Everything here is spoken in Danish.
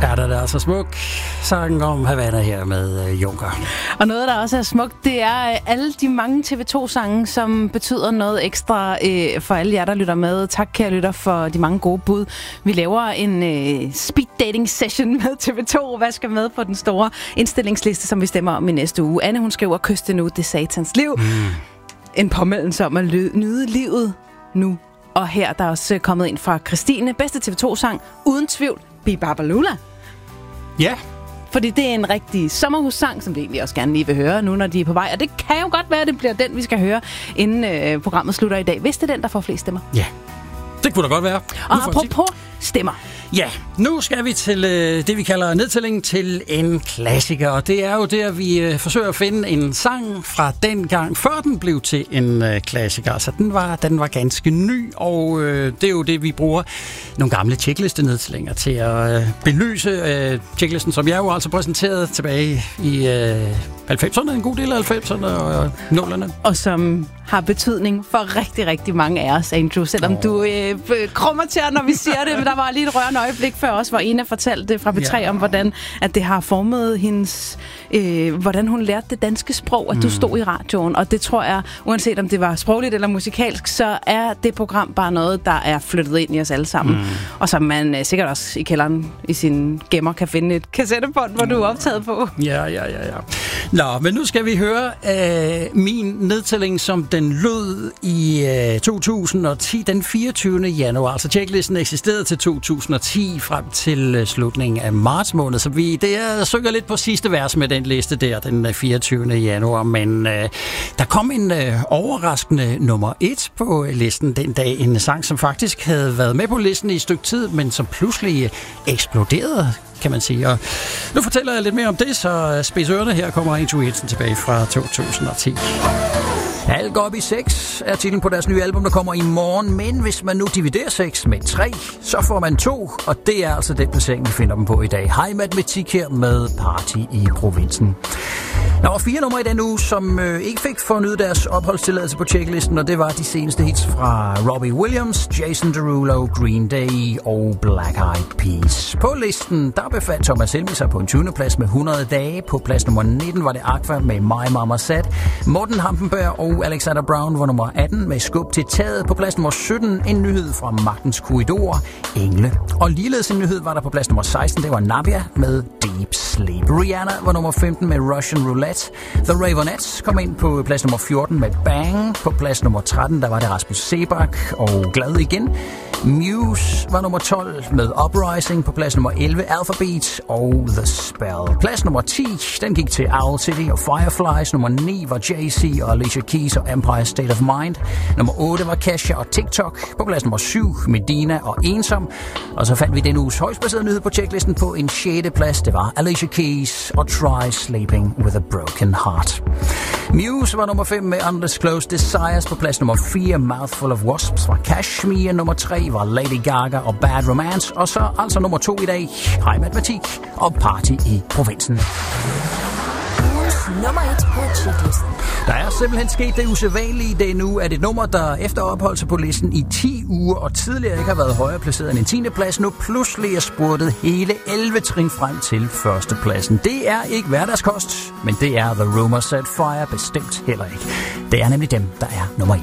Ja, det er altså smuk. Sangen om Havana her med Junker. Og noget, der også er smukt, det er alle de mange TV2-sange, som betyder noget ekstra for alle jer, der lytter med. Tak, kære lytter, for de mange gode bud. Vi laver en speed dating session med TV2. Hvad skal med på den store indstillingsliste, som vi stemmer om i næste uge? Anne, hun skriver, kys det nu, det er satans liv. En påmeldelse om at nyde livet nu. Og her der er også kommet ind fra Christine. Bedste TV2-sang, uden tvivl, Bibabalula. Ja. Fordi det er en rigtig sommerhussang, som vi egentlig også gerne lige vil høre nu, når de er på vej. Og det kan jo godt være, at det bliver den, vi skal høre, inden programmet slutter i dag. Hvis det er den, der får flest stemmer. Ja, det kunne da godt være. Og apropos stemmer. Ja, nu skal vi til det, vi kalder nedtælling til en klassiker. Og det er jo der, vi forsøger at finde en sang fra den gang, før den blev til en klassiker. Altså, den var ganske ny, og det er jo det, vi bruger nogle gamle checkliste-nedtællinger til at belyse. Checklisten, som jeg jo altså præsenterede tilbage i 90'erne, en god del af 90'erne og 0'erne. Og som har betydning for rigtig, rigtig mange af os, Andrew. Selvom du krummer til, når vi siger det, men der var lige et rørende øjeblik før os, hvor Ina fortalte fra P3 om, hvordan at det har formet hendes, hvordan hun lærte det danske sprog, at du stod i radioen. Og det tror jeg, uanset om det var sprogligt eller musikalsk, så er det program bare noget, der er flyttet ind i os alle sammen. Og som man sikkert også i kælderen i sin gemmer kan finde et kassettebånd, hvor du er optaget på. Ja. Nå, men nu skal vi høre min nedtælling, som den lød i 2010, den 24. januar. Altså checklisten eksisterede til 2010 frem til slutningen af marts måned. Så jeg synger lidt på sidste vers med den liste der, den 24. januar. Men der kom en overraskende nummer 1 på listen den dag. En sang, som faktisk havde været med på listen i et stykke tid, men som pludselig eksploderede, kan man sige. Og nu fortæller jeg lidt mere om det, så spids ørerne. Her kommer Andrew Jensen tilbage fra 2010. Alt går op i 6 er titlen på deres nye album, der kommer i morgen. Men hvis man nu dividerer 6 med 3, så får man 2. Og det er altså den placering, vi finder dem på i dag. Hej Matematik her med Party i provinsen. Der var 4 numre i den uge, som ikke fik fornyet deres opholdstilladelse på checklisten, og det var de seneste hits fra Robbie Williams, Jason Derulo, Green Day og Black Eyed Peas. På listen, der befandt Thomas Helmig sig på en 20. plads med 100 dage. På plads nummer 19 var det Aqua med My Mama Said. Morten Hampenberg og Alexander Brown var nummer 18 med Skub til taget. På plads nummer 17 en nyhed fra Magtens Korridor, Engle. Og ligeledes en nyhed var der på plads nummer 16, det var Nabia med Deep Sleep. Rihanna var nummer 15 med Russian Roulette. The Raveonettes kom ind på plads nummer 14 med Bang. På plads nummer 13, der var det Rasmus Sebak og Glad igen. Muse var nummer 12 med Uprising. På plads nummer 11, Alphabet og The Spell. Plads nummer 10, den gik til Owl City og Fireflies. Nummer 9 var Jay-Z og Alicia Keys og Empire State of Mind. Nummer 8 var Kesha og TikTok. På plads nummer 7, Medina og Ensom. Og så fandt vi den uges højst baserede nyhed på checklisten på en 6. plads. Det var Alicia Keys og Try Sleeping with a Broken Heart. Muse var nummer 5 med Undisclosed Desires. På plads nummer 4, Mouthful of Wasps var Kashmir. Nummer 3 var Lady Gaga og Bad Romance. Og så altså nummer 2 i dag, Hej Matematik og Party i provinsen. Nummer 1 på checklisten. Der er simpelthen sket det usædvanlige i denne uge, at et nummer, der efter ophold sig på listen i 10 uger og tidligere ikke har været højere placeret end en 10. plads, nu pludselig er spurtet hele 11 trin frem til førstepladsen. Det er ikke hverdagskost, men det er The Rumor Set Fire bestemt heller ikke. Det er nemlig dem, der er nummer 1.